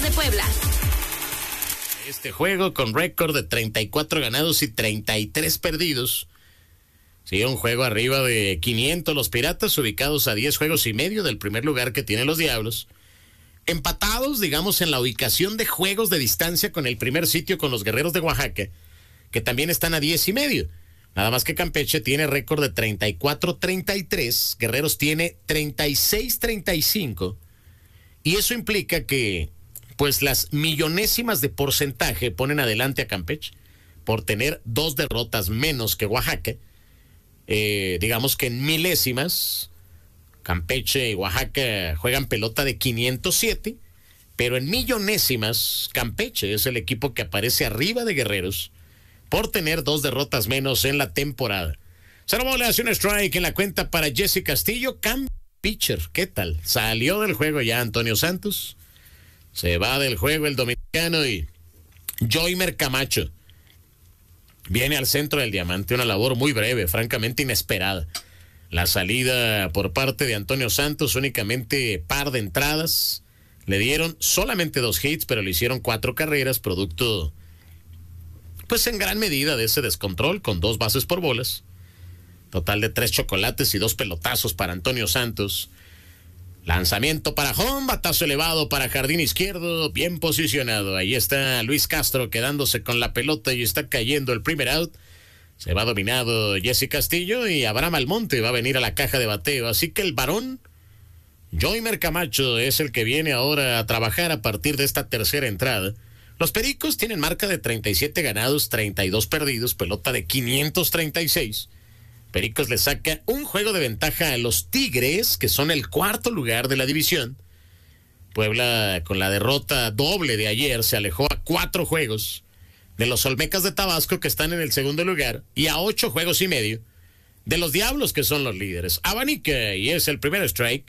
Rayados de Puebla. Este juego con récord de 34 ganados y 33 perdidos. Sí, un juego arriba de 500 los Piratas, ubicados a 10 juegos y medio del primer lugar que tienen los Diablos. Empatados, digamos, en la ubicación de juegos de distancia con el primer sitio con los Guerreros de Oaxaca, que también están a 10 y medio. Nada más que Campeche tiene récord de 34-33, Guerreros tiene 36-35, y eso implica que, pues, las millonésimas de porcentaje ponen adelante a Campeche por tener 2 derrotas menos que Oaxaca. Digamos que en milésimas, Campeche y Oaxaca juegan pelota de 507, pero en millonésimas, Campeche es el equipo que aparece arriba de Guerreros por tener 2 derrotas menos en la temporada. Cero le hace un strike en la cuenta para Jesse Castillo. Pitcher, ¿qué tal? Salió del juego ya Antonio Santos. Se va del juego el dominicano y Joymer Camacho viene al centro del diamante. Una labor muy breve, francamente inesperada. La salida por parte de Antonio Santos, únicamente par de entradas. Le dieron solamente 2 hits, pero le hicieron 4 carreras, producto, pues en gran medida, de ese descontrol, con 2 bases por bolas. Total de 3 chocolates y 2 pelotazos para Antonio Santos. Lanzamiento para home, batazo elevado para jardín izquierdo, bien posicionado. Ahí está Luis Castro quedándose con la pelota y está cayendo el primer out. Se va dominado Jesse Castillo y Abraham Almonte va a venir a la caja de bateo. Así que el varón, Joymer Camacho, es el que viene ahora a trabajar a partir de esta tercera entrada. Los Pericos tienen marca de 37 ganados, 32 perdidos, pelota de 536. Pericos le saca un juego de ventaja a los Tigres, que son el 4º lugar de la división. Puebla, con la derrota doble de ayer, se alejó a 4 juegos de los Olmecas de Tabasco, que están en el 2º lugar, y a 8 juegos y medio de los Diablos, que son los líderes. Abanica, y es el primer strike.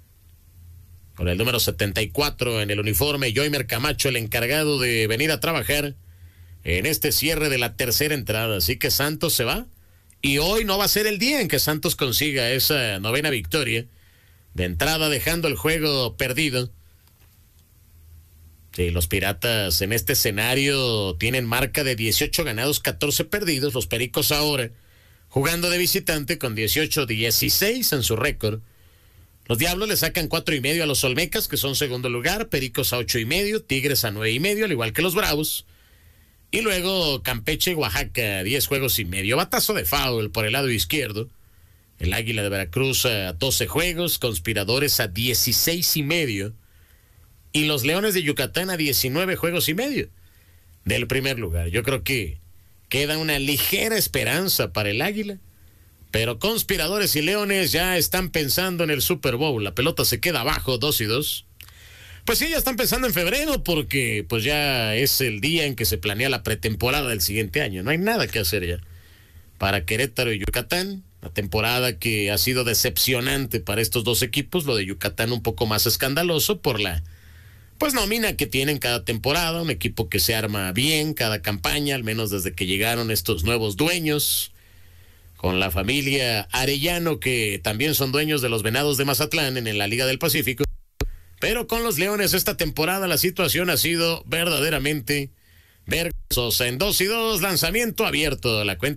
Con el número 74 en el uniforme, Joymer Camacho, el encargado de venir a trabajar en este cierre de la tercera entrada. Así que Santos se va. Y hoy no va a ser el día en que Santos consiga esa 9ª victoria. De entrada, dejando el juego perdido. Sí, los Piratas en este escenario tienen marca de 18 ganados, 14 perdidos. Los Pericos ahora jugando de visitante con 18-16 en su récord. Los Diablos le sacan 4.5 a los Olmecas, que son 2º lugar. Pericos a 8.5, Tigres a 9.5, al igual que los Bravos. Y luego Campeche y Oaxaca, 10 juegos y medio. Batazo de foul por el lado izquierdo. El Águila de Veracruz a 12 juegos, Conspiradores a 16.5. Y los Leones de Yucatán a 19 juegos y medio del primer lugar. Yo creo que queda una ligera esperanza para el Águila, pero Conspiradores y Leones ya están pensando en el Super Bowl. La pelota se queda abajo, 2-2. Pues sí, ya están pensando en febrero, porque pues ya es el día en que se planea la pretemporada del siguiente año. No hay nada que hacer ya para Querétaro y Yucatán. La temporada que ha sido decepcionante para estos 2 equipos. Lo de Yucatán un poco más escandaloso por la nómina que tienen cada temporada. Un equipo que se arma bien cada campaña, al menos desde que llegaron estos nuevos dueños, con la familia Arellano, que también son dueños de los Venados de Mazatlán en la Liga del Pacífico. Pero con los Leones esta temporada la situación ha sido verdaderamente vergonzosa. En 2-2, lanzamiento abierto. La cuenta